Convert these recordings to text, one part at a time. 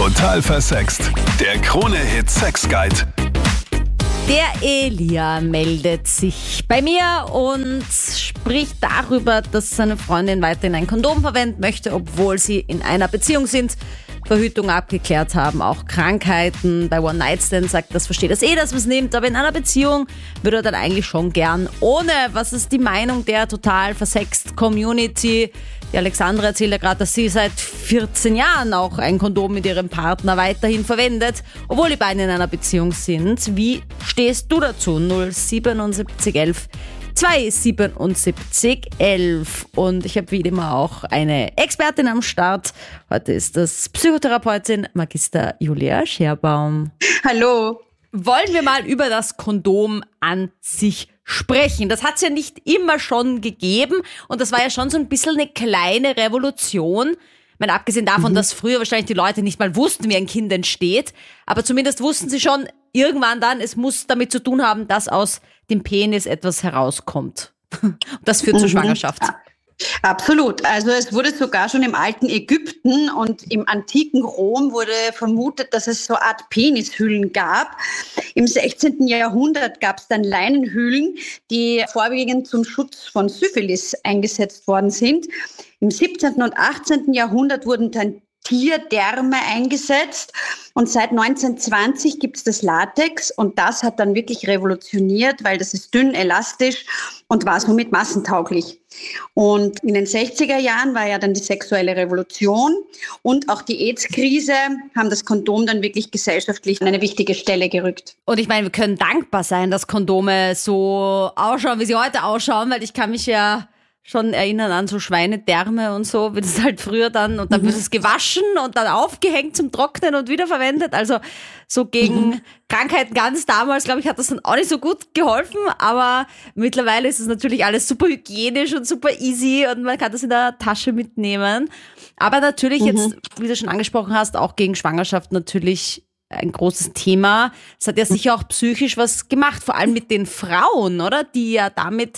Total versext. Der Krone-Hit Sex Guide. Der Elia meldet sich bei mir und spricht darüber, dass seine Freundin weiterhin ein Kondom verwenden möchte, obwohl sie in einer Beziehung sind, Verhütung abgeklärt haben, auch Krankheiten. Bei One-Night-Stand sagt, das versteht das dass man es nimmt, aber in einer Beziehung würde er dann eigentlich schon gern ohne. Was ist die Meinung der total versext Community? Die Alexandra erzählt ja gerade, dass sie seit 14 Jahren auch ein Kondom mit ihrem Partner weiterhin verwendet, obwohl die beiden in einer Beziehung sind. Wie stehst du dazu? 07711 277 11. Und ich habe wie immer auch eine Expertin am Start. Heute ist das Psychotherapeutin Magister Julia Scherbaum. Hallo. Wollen wir mal über das Kondom an sich sprechen. Das hat es ja nicht immer schon gegeben und das war ja schon so ein bisschen eine kleine Revolution. Ich meine, abgesehen davon, dass früher wahrscheinlich die Leute nicht mal wussten, wie ein Kind entsteht, aber zumindest wussten sie schon irgendwann dann, es muss damit zu tun haben, dass aus dem Penis etwas herauskommt. Und das führt zur Schwangerschaft. Ja. Absolut. Also es wurde sogar schon im alten Ägypten und im antiken Rom wurde vermutet, dass es so eine Art Penishüllen gab. Im 16. Jahrhundert gab es dann Leinenhüllen, die vorwiegend zum Schutz von Syphilis eingesetzt worden sind. Im 17. und 18. Jahrhundert wurden dann Tierdärme eingesetzt und seit 1920 gibt es das Latex und das hat dann wirklich revolutioniert, weil das ist dünn, elastisch und war somit massentauglich. Und in den 60er Jahren war ja dann die sexuelle Revolution und auch die AIDS-Krise haben das Kondom dann wirklich gesellschaftlich an eine wichtige Stelle gerückt. Und ich meine, wir können dankbar sein, dass Kondome so ausschauen, wie sie heute ausschauen, weil ich kann mich ja schon erinnern an so Schweinedärme und so, wie das halt früher dann, und dann wird es gewaschen und dann aufgehängt zum Trocknen und wiederverwendet. Also so gegen Krankheiten ganz damals, glaube ich, hat das dann auch nicht so gut geholfen, aber mittlerweile ist es natürlich alles super hygienisch und super easy und man kann das in der Tasche mitnehmen. Aber natürlich jetzt, wie du schon angesprochen hast, auch gegen Schwangerschaft natürlich ein großes Thema. Es hat ja sicher auch psychisch was gemacht, vor allem mit den Frauen, oder? Die ja damit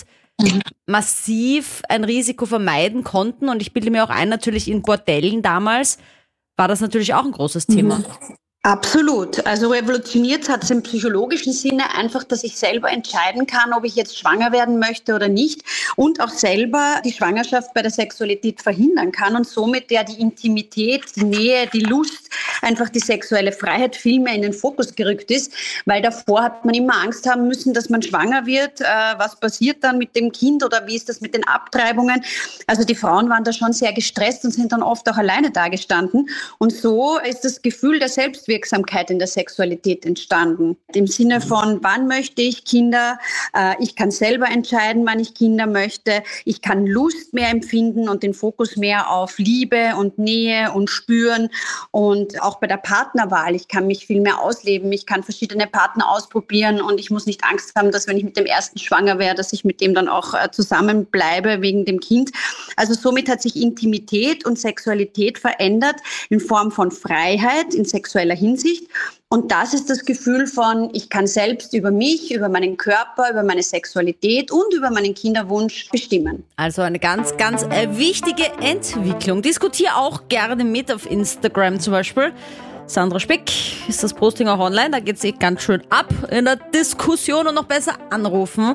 massiv ein Risiko vermeiden konnten. Und ich bilde mir auch ein, natürlich in Bordellen damals war das natürlich auch ein großes Thema. Absolut. Also revolutioniert hat es im psychologischen Sinne einfach, dass ich selber entscheiden kann, ob ich jetzt schwanger werden möchte oder nicht und auch selber die Schwangerschaft bei der Sexualität verhindern kann und somit ja die Intimität, die Nähe, die Lust, einfach die sexuelle Freiheit viel mehr in den Fokus gerückt ist, weil davor hat man immer Angst haben müssen, dass man schwanger wird. Was passiert dann mit dem Kind oder wie ist das mit den Abtreibungen? Also die Frauen waren da schon sehr gestresst und sind dann oft auch alleine dagestanden und so ist das Gefühl der Selbstwirksamkeit in der Sexualität entstanden. Im Sinne von, wann möchte ich Kinder? Ich kann selber entscheiden, wann ich Kinder möchte. Ich kann Lust mehr empfinden und den Fokus mehr auf Liebe und Nähe und Spüren. Und auch bei der Partnerwahl, ich kann mich viel mehr ausleben. Ich kann verschiedene Partner ausprobieren und ich muss nicht Angst haben, dass wenn ich mit dem ersten schwanger wäre, dass ich mit dem dann auch zusammenbleibe wegen dem Kind. Also somit hat sich Intimität und Sexualität verändert in Form von Freiheit, in sexueller Hinsicht. Und das ist das Gefühl von, ich kann selbst über mich, über meinen Körper, über meine Sexualität und über meinen Kinderwunsch bestimmen. Also eine ganz, ganz wichtige Entwicklung. Diskutiere auch gerne mit auf Instagram zum Beispiel. Sandra Spick ist das Posting auch online. Da geht es ganz schön ab in der Diskussion und noch besser anrufen.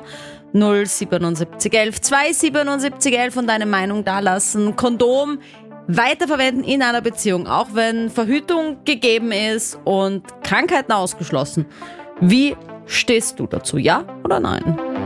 07711 27711 und deine Meinung dalassen. Kondom weiterverwenden in einer Beziehung, auch wenn Verhütung gegeben ist und Krankheiten ausgeschlossen. Wie stehst du dazu? Ja oder nein?